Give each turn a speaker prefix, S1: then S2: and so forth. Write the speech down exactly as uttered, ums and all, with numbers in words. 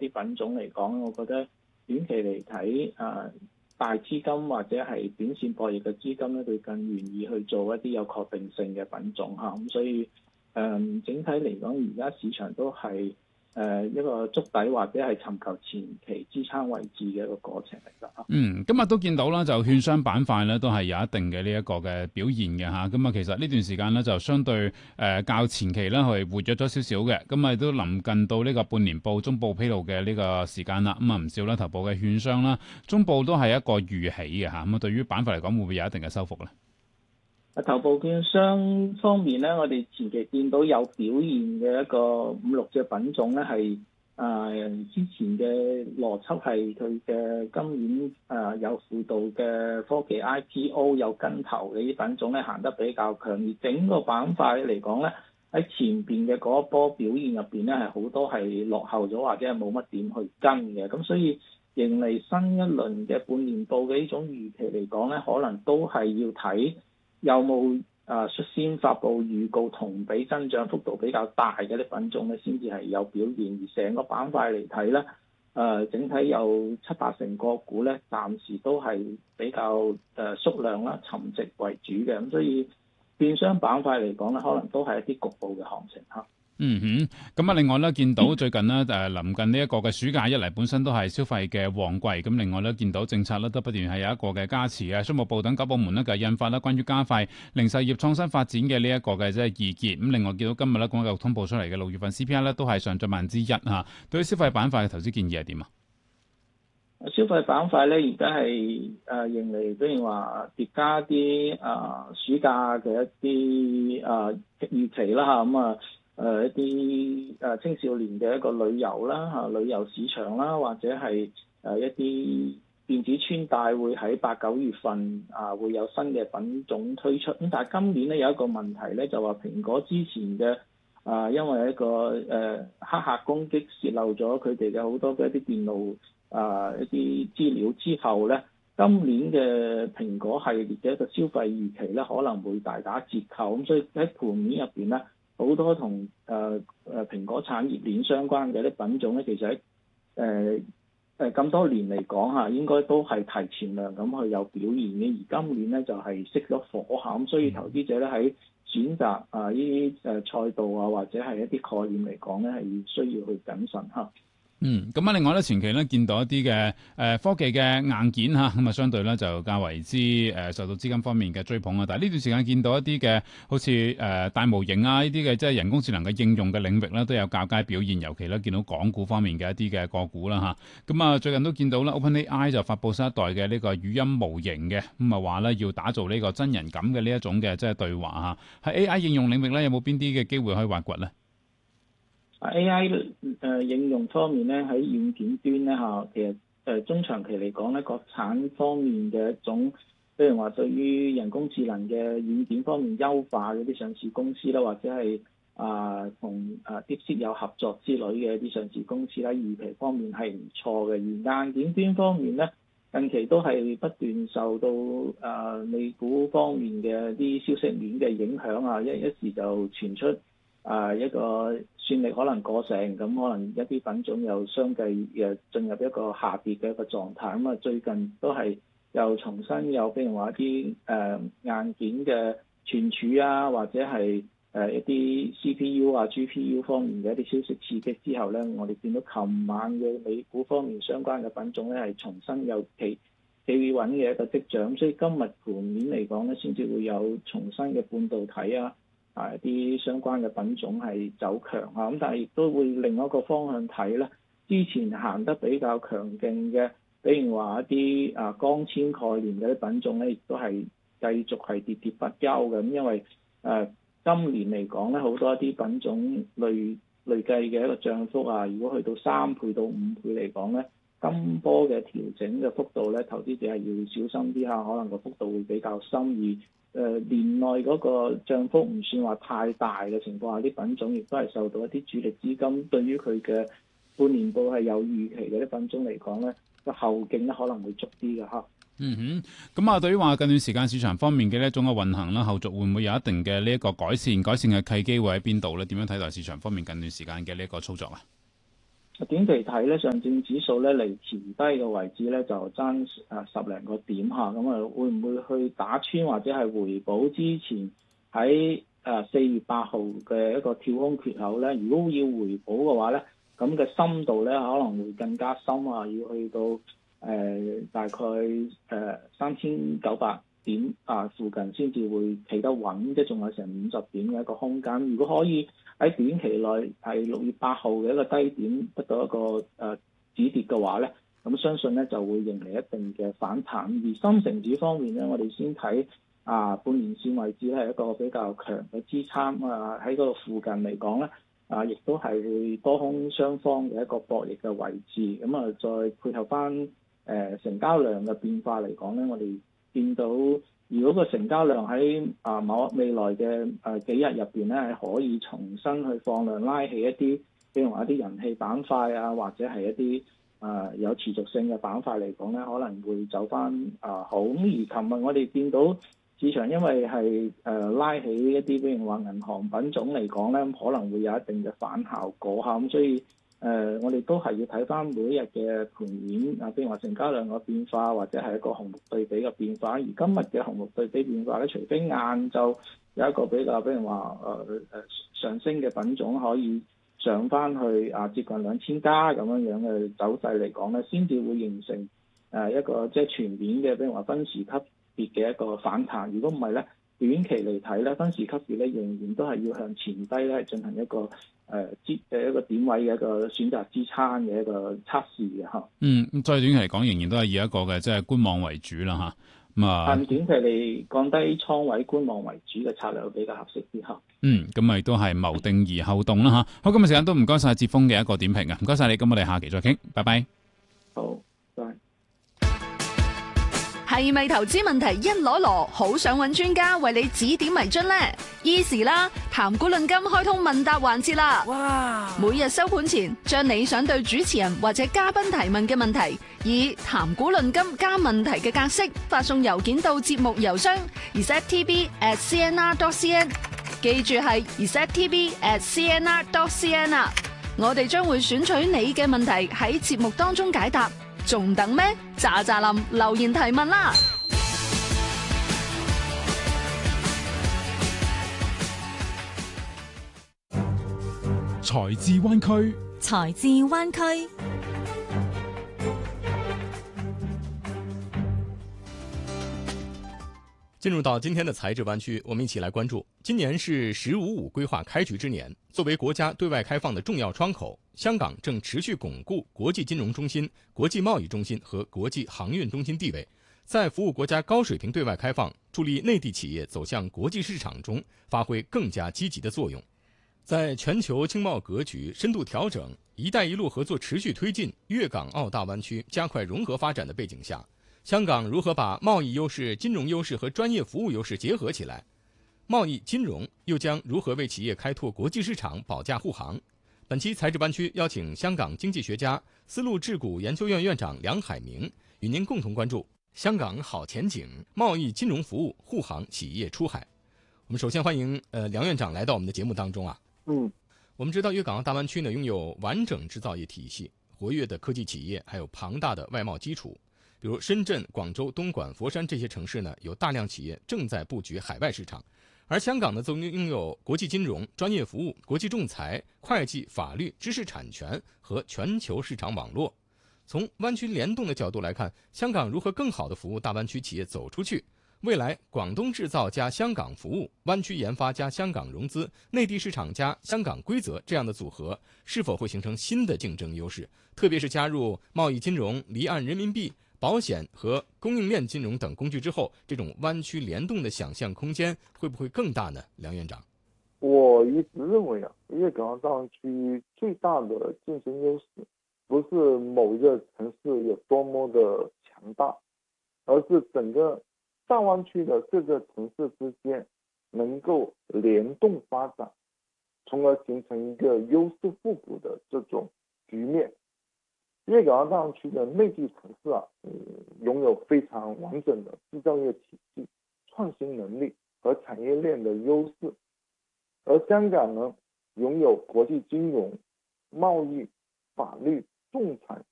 S1: 一啲品種嚟講，我覺得短期嚟睇誒大資金或者係短線博弈嘅資金咧，佢更願意去做一啲有確定性嘅品種嚇。咁所以誒、呃、整體嚟講，而家市場都係誒一個築底或者係尋求前期支撐位置嘅一個過程嚟㗎。
S2: 嗯，今日都見到啦，就券商板塊咧都係有一定嘅呢一個嘅表現嘅嚇。咁啊，其實呢段時間咧就相對誒、呃、較前期咧係活躍咗少少嘅。咁啊都臨近到呢個半年報中報披露嘅呢個時間啦。咁啊唔少啦頭部嘅券商啦，中報都係一個預喜嘅嚇。咁啊對於板塊嚟講，會唔會有一定嘅收復咧？
S1: 啊，頭部券商方面咧，我哋前期見到有表現嘅一個五六隻品種咧，係啊、呃、之前嘅邏輯係佢嘅今年啊、呃、有輔導嘅科技 I P O 有跟投嘅啲品種咧，行得比較強，而整個板塊嚟講咧，喺前邊嘅嗰一波表現入邊咧，係好多係落後咗或者係冇乜點去跟嘅，咁所以迎嚟新一輪嘅半年報嘅呢種預期嚟講咧，可能都係要睇有冇啊率先發布預告同比增長幅度比較大嘅啲品種咧，先至係有表現。而成個板塊嚟睇咧，誒、呃、整體有七八成個股咧，暫時都係比較誒縮量啦、沉寂為主嘅。咁所以券商板塊嚟講咧，可能都係一啲局部嘅行情嚇。
S2: 嗯哼，咁啊，另外咧，見到最近呢，誒、呃、臨近呢一個嘅暑假一嚟，本身都係消費嘅旺季。咁另外咧，見到政策咧都不斷係有一個嘅加持嘅，商務部等九部門呢，就印發啦關於加快零售業創新發展嘅呢一個嘅即係意見。咁另外見到今日咧，港九通報出嚟嘅六月份 C P I 咧都係上漲百分之一嚇。對於消費板塊嘅投資建議係點啊？
S1: 消費板塊咧，而家係誒迎嚟，比如話疊加啲啊、呃、暑假嘅一啲啊、呃、預期啦嚇，咁啊誒一啲誒青少年嘅一個旅遊啦嚇、啊，旅遊市場啦，或者係誒一啲電子穿戴會喺八九月份啊會有新嘅品種推出。咁但係今年咧有一個問題咧，就話蘋果之前嘅啊因為一個誒、呃、黑客攻擊泄漏咗佢哋嘅好多嘅一啲電腦。啊！一啲資料之後咧，今年嘅蘋果系列嘅一個消費預期咧，可能會大打折扣。咁所以喺盤面入邊咧，好多同誒誒蘋果產業鏈相關嘅啲品種咧，其實喺誒誒咁多年嚟講嚇，應該都係提前量咁去有表現嘅。而今年咧就係熄咗火嚇，咁所以投資者咧喺選擇啊呢啲誒賽道啊或者係一啲概念嚟講咧，係需要去謹慎嚇。
S2: 嗯，咁啊，另外咧，前期咧見到一啲嘅誒科技嘅硬件嚇，咁啊相對咧就較為之誒、呃、受到資金方面嘅追捧啊。但係呢段時間見到一啲嘅好似誒、呃、大模型啊，呢啲嘅即係人工智能嘅應用嘅領域咧，都有較佳表現。尤其咧見到港股方面嘅一啲嘅個股啦嚇。咁啊，最近都見到啦 OpenAI 就發布新一代嘅呢個語音模型嘅，咁啊話咧要打造呢個真人感嘅呢一種嘅即係對話嚇。喺 A I 應用領域咧，有冇邊啲嘅機會可以挖掘咧？
S1: A I 誒、呃、應用方面咧，喺軟件端咧嚇，其實誒、呃、中長期嚟講咧，國產方面嘅一種，譬如話對於人工智能嘅軟件方面優化嗰啲上市公司啦，或者係啊同啊 DeepSeek 有合作之類嘅一啲上市公司啦，預期方面係唔錯嘅。而硬件端方面咧，近期都係不斷受到啊、呃、美股方面嘅啲消息面嘅影響啊，一一時就傳出。啊，一個算力可能過剩，咁可能一啲品種又相繼誒進入一個下跌嘅一個狀態。咁啊，最近都係又重新有，譬如話一啲誒、呃、硬件嘅存儲啊，或者係誒、呃、一啲 C P U 啊、G P U 方面嘅一啲消息刺激之後咧，我哋見到琴晚嘅美股方面相關嘅品種咧係重新有企企穩嘅一個跡象。所以今日盤面嚟講咧，先至會有重新嘅半導體啊。啊！啲相關嘅品種係走強啊，咁但係亦都會另一個方向睇咧。之前行得比較強勁嘅，比如話一啲啊光纖概念嘅啲品種咧，亦都係繼續係跌跌不休嘅。咁因為誒、啊、今年嚟講咧，好多一啲品種累累計嘅一個漲幅啊，如果去到三倍到五倍嚟講咧，今波嘅調整嘅幅度咧，投資者係要小心啲嚇，可能個幅度會比較深而。誒、呃、年內嗰個漲幅唔算話太大嘅情況下，啲品種亦都係受到一啲主力資金對於佢嘅半年報係有預期嘅啲品種嚟講咧，個後勁咧可能會足啲嘅嚇。
S2: 嗯哼，咁啊，對於話近段時間市場方面嘅呢一種嘅運行啦，後續會唔會有一定嘅呢一個改善？改善嘅契機會喺邊度咧？點樣睇待市場方面近段時間嘅呢一個操作啊？
S1: 短期睇咧，上證指數咧離前低嘅位置咧就爭誒十零個點嚇，咁啊會唔會去打穿或者係回補之前喺誒四月八號嘅一個跳空缺口咧？如果要回補嘅話咧，咁嘅深度咧可能會更加深啊，要去到誒、呃、大概誒三千九百點啊附近先至會企得穩，即係仲有成五十點嘅一個空間。如果可以喺短期內係六月八號嘅一個低點得到一個誒、呃、止跌嘅話咧，咁相信咧就會迎嚟一定嘅反彈。而深成指方面咧，我哋先睇啊半年線位置係一個比較強嘅支撐啊，喺嗰個附近嚟講咧啊，亦都係會多空雙方嘅一個博弈嘅位置。咁啊，再配合翻誒、呃、成交量嘅變化嚟講咧，我哋見到如果個成交量喺啊某未來嘅誒幾日入邊咧，係可以重新去放量拉起一啲，比如話一啲人氣板塊啊，或者係一啲啊有持續性嘅板塊嚟講咧，可能會走翻啊好。咁而琴日我哋見到市場因為係誒拉起一啲，比如話銀行品種嚟講咧，可能會有一定嘅反效果嚇，咁所以。誒、呃，我哋都係要睇翻每一日嘅盤面啊，譬如話成交量嘅變化，或者係一個紅綠對比嘅變化。而今日嘅紅綠對比變化咧，除非晏晝有一個比較，譬如話誒誒上升嘅品種可以上翻去啊接近兩千家咁樣樣嘅走勢嚟講咧，先至會形成誒一個即係全面嘅，譬如話分時級別嘅一個反彈。如果唔係咧，短期嚟睇咧，分時級別咧仍然都係要向前低咧進行一個。誒支嘅一個點位嘅一個選擇支撐嘅一個測試嘅嚇。嗯，
S2: 咁再短期嚟講，仍然都係以一個嘅即係觀望為主啦嚇。咁啊，
S1: 但短期嚟降低倉位觀望為主嘅策略比較合適啲嚇。
S2: 嗯，咁咪都係謀定而後動啦嚇。好，今日時間都唔該晒哲鋒嘅一個點評啊，唔該晒你。咁我哋下期再傾，拜拜。
S1: 好，拜。
S3: 係咪投資問題一籮籮，好想揾專家為你指點迷津呢？Easy 啦，談股論金開通問答環節啦！哇！每日收盤前，將你想對主持人或者嘉賓提問嘅問題，以談股論金加問題嘅格式發送郵件到節目郵箱 r s e t t b at c n r dot c n， 記住係 r s e t t b at c n r dot c n 啊！我哋將會選取你嘅問題喺節目當中解答。仲等咩？喳喳林留言提問啦！
S4: 財智灣區，
S5: 財智灣區。
S6: 進入到今天的財智灣區，我們一起來關注。今年是“十五五”規劃開局之年，作為國家對外開放的重要窗口，香港正持續鞏固國際金融中心、國際貿易中心和國際航運中心地位，在服務國家高水平對外開放、助力內地企業走向國際市場中發揮更加積極的作用。在全球經貿格局深度調整、“一帶一路”合作持續推進、粵港澳大灣區加快融合發展的背景下，香港如何把貿易優勢、金融優勢和專業服務優勢結合起來？貿易金融又將如何為企業開拓國際市場保駕護航？本期財智灣區邀請香港經濟學家、絲路智谷研究院院長梁海明與您共同關注香港好前景，貿易金融服務護航企業出海。我們首先歡迎呃梁院長來到我們的節目當中啊。
S7: 嗯，
S6: 我們知道粵港澳大灣區呢擁有完整製造業體系、活躍的科技企業，還有龐大的外貿基礎。比如深圳、廣州、東莞、佛山這些城市呢，有大量企業正在布局海外市場，而香港呢，則擁有國際金融、專業服務、國際仲裁、會計、法律、知識產權和全球市場網絡。從灣區聯動的角度來看，香港如何更好地服務大灣區企業走出去？未來廣東製造加香港服務、灣區研發加香港融資、內地市場加香港規則這樣的組合，是否會形成新的競爭優勢？特別是加入貿易金融、離岸人民幣、保險和供應鏈金融等工具之後，這種灣區聯動的想象空間會不會更大呢？梁院長，
S7: 我一直認為啊，粵港澳大灣區最大的競爭優勢，不是某一個城市有多麼的強大，而是整個大灣區的各個城市之間能夠聯動發展，從而形成一個優勢互補的這種局面。粵港澳大灣區的內地城市啊，嗯，擁有非常完整的製造業體系、創新能力和產業鏈的優勢，而香港呢，擁有國際金融、貿易、 法律、仲裁